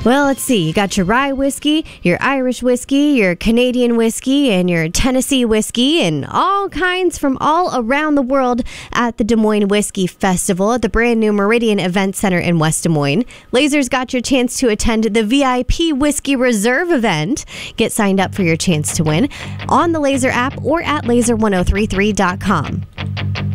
Well, let's see. You got your rye whiskey, your Irish whiskey, your Canadian whiskey, and your Tennessee whiskey, and all kinds from all around the world at the Des Moines Whiskey Festival at the brand new Meridian Event Center in West Des Moines. Laser's got your chance to attend the VIP Whiskey Reserve event. Get signed up for your chance to win on the Laser app or at laser1033.com.